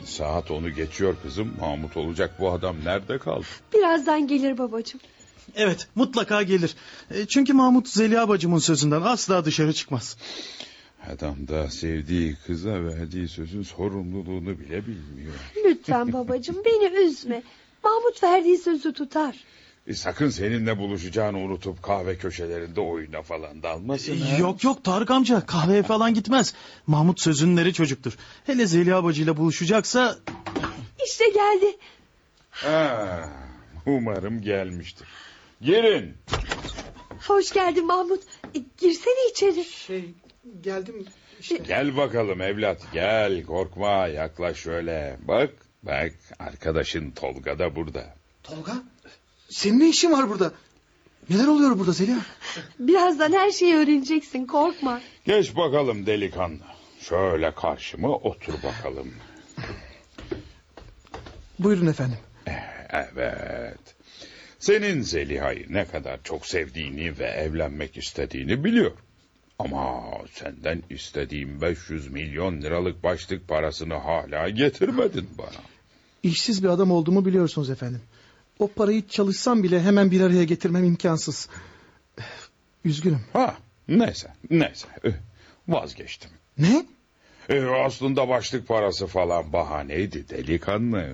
Saat 10'u geçiyor kızım. Mahmut olacak bu adam nerede kaldı? Birazdan gelir babacığım. Evet, mutlaka gelir. Çünkü Mahmut Zeliha bacımın sözünden asla dışarı çıkmaz. Adam da sevdiği kıza verdiği sözün sorumluluğunu bile bilmiyor. Lütfen babacığım beni üzme. Mahmut verdiği sözü tutar. Sakın seninle buluşacağını unutup kahve köşelerinde oyuna falan dalmasın. Ha? Yok Tarık amca, kahveye falan gitmez. Mahmut sözünün eri çocuktur. Hele Zeliha bacıyla buluşacaksa... İşte geldi. Umarım gelmiştir. Girin. Hoş geldin Mahmut. Girsene içeri. Geldim işte. Gel bakalım evlat, gel, korkma, yaklaş şöyle. Bak arkadaşın Tolga da burada. Tolga, senin ne işin var burada? Neler oluyor burada Zeliha? Birazdan her şeyi öğreneceksin, korkma. Geç bakalım delikanlı. Şöyle karşıma otur bakalım. Buyurun efendim. Evet. Senin Zeliha'yı ne kadar çok sevdiğini ve evlenmek istediğini biliyorum. Ama senden istediğim 500 milyon liralık başlık parasını hala getirmedin bana. İşsiz bir adam olduğumu biliyorsunuz efendim. O parayı çalışsam bile hemen bir araya getirmem imkansız. Üzgünüm. Neyse. Vazgeçtim. Ne? Aslında başlık parası falan bahaneydi delikanlı.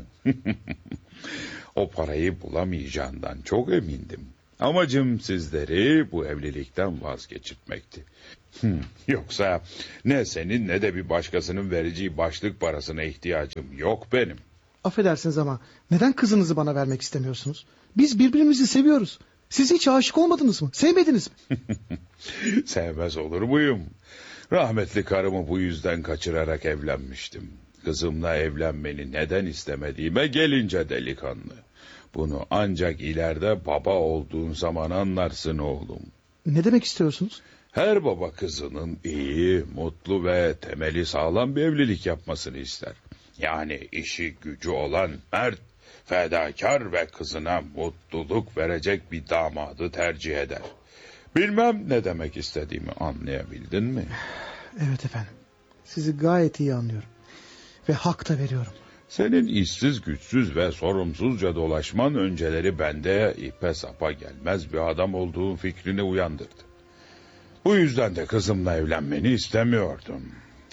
O parayı bulamayacağından çok emindim. Amacım sizleri bu evlilikten vazgeçirtmekti. Yoksa ne senin ne de bir başkasının vereceği başlık parasına ihtiyacım yok benim. Affedersiniz ama neden kızınızı bana vermek istemiyorsunuz? Biz birbirimizi seviyoruz. Siz hiç aşık olmadınız mı? Sevmediniz mi? Sevmez olur muyum? Rahmetli karımı bu yüzden kaçırarak evlenmiştim. Kızımla evlenmeni neden istemediğime gelince delikanlı. Bunu ancak ileride baba olduğun zaman anlarsın oğlum. Ne demek istiyorsunuz? Her baba kızının iyi, mutlu ve temeli sağlam bir evlilik yapmasını ister. Yani işi gücü olan mert, fedakar ve kızına mutluluk verecek bir damadı tercih eder. Bilmem ne demek istediğimi anlayabildin mi? Evet efendim. Sizi gayet iyi anlıyorum. Ve hak da veriyorum. Senin işsiz güçsüz ve sorumsuzca dolaşman önceleri bende ipe sapa gelmez bir adam olduğun fikrini uyandırdı. Bu yüzden de kızımla evlenmeni istemiyordum.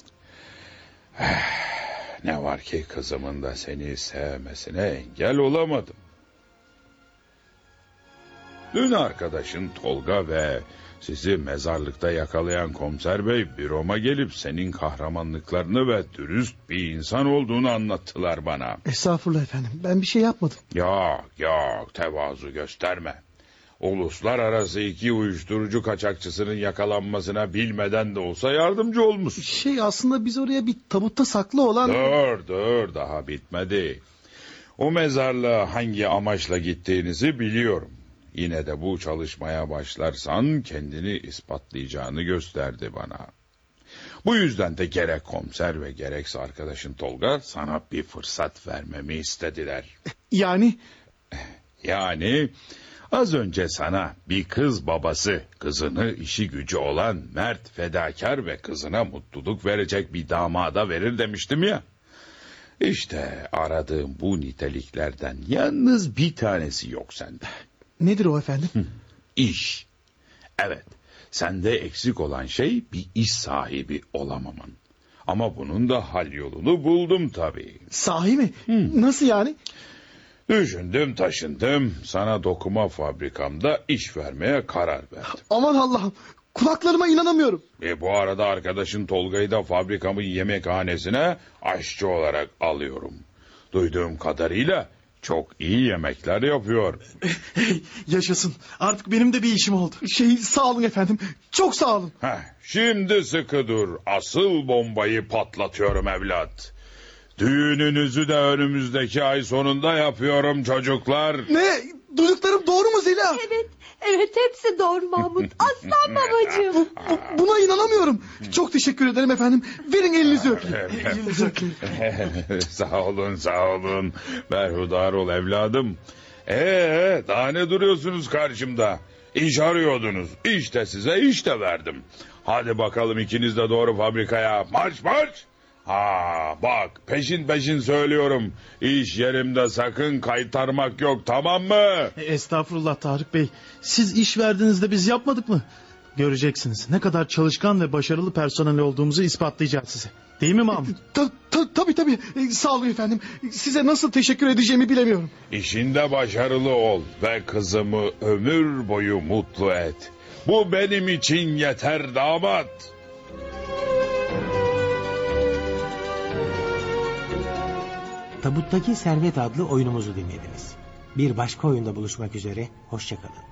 Ne var ki kızımın da seni sevmesine engel olamadım. Dün arkadaşın Tolga ve sizi mezarlıkta yakalayan komiser bey büroma gelip senin kahramanlıklarını ve dürüst bir insan olduğunu anlattılar bana. Estağfurullah efendim, ben bir şey yapmadım. Yok tevazu gösterme. Uluslararası 2 uyuşturucu kaçakçısının yakalanmasına bilmeden de olsa yardımcı olmuş. Aslında biz oraya bir tabutta saklı olan... Dur daha bitmedi. O mezarlığa hangi amaçla gittiğinizi biliyorum. Yine de bu çalışmaya başlarsan kendini ispatlayacağını gösterdi bana. Bu yüzden de gerek komiser ve gerekse arkadaşın Tolga sana bir fırsat vermemi istediler. Yani az önce sana bir kız babası, kızını işi gücü olan mert, fedakar ve kızına mutluluk verecek bir damada verir demiştim ya. İşte aradığım bu niteliklerden yalnız bir tanesi yok sende. Nedir o efendim? İş. Evet, sende eksik olan şey bir iş sahibi olamaman. Ama bunun da hal yolunu buldum tabii. Sahi mi? Nasıl yani? Düşündüm taşındım, sana dokuma fabrikamda iş vermeye karar verdim. Aman Allah'ım, kulaklarıma inanamıyorum. Bu arada arkadaşın Tolga'yı da fabrikamın yemekhanesine aşçı olarak alıyorum. Duyduğum kadarıyla çok iyi yemekler yapıyor. Yaşasın, artık benim de bir işim oldu. Sağ olun efendim, çok sağ olun. Şimdi sıkı dur, asıl bombayı patlatıyorum evlat. Düğününüzü de önümüzdeki ay sonunda yapıyorum çocuklar. Ne? Duyduklarım doğru mu Zeliha? Evet hepsi doğru Mahmut. Aslan babacığım. Buna inanamıyorum. Çok teşekkür ederim efendim. Verin elinizi öpeyim. Sağ olun. Berhudar ol evladım. Daha ne duruyorsunuz karşımda? İş arıyordunuz. İşte size iş de verdim. Hadi bakalım ikiniz de doğru fabrikaya. Marş. Ha bak, peşin peşin söylüyorum. İş yerimde sakın kaytarmak yok, tamam mı? Estağfurullah Tarık Bey. Siz iş verdiğinizde biz yapmadık mı? Göreceksiniz. Ne kadar çalışkan ve başarılı personel olduğumuzu ispatlayacağız size. Değil mi Mahmut? Tabii. Sağ olun efendim. Size nasıl teşekkür edeceğimi bilemiyorum. İşinde başarılı ol ve kızımı ömür boyu mutlu et. Bu benim için yeter damat. Tabuttaki Servet adlı oyunumuzu dinlediniz. Bir başka oyunda buluşmak üzere, hoşça kalın.